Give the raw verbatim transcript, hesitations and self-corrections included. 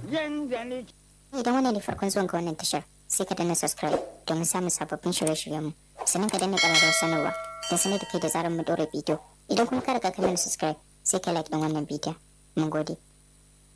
yanda ni Idan wannan ne farkon zuwan ka wannan tashar, sai ka danna subscribe domin samun sababbin shirye-shiryenmu. Sannan ka danna ƙararrawar sanarwa don sanar da kai da zarar mu ɗora bidiyo. Idan kuma ka riga ka danna subscribe, sai ka like ɗin wannan bidiyon. Mun gode.